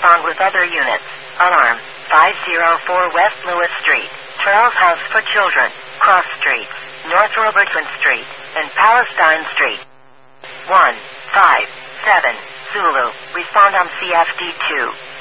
respond with other units. Alarm. 504 West Lewis Street, Charles House for Children, Cross Streets, North Robertson Street, and Palestine Street. 157 Zulu. Respond on CFD2.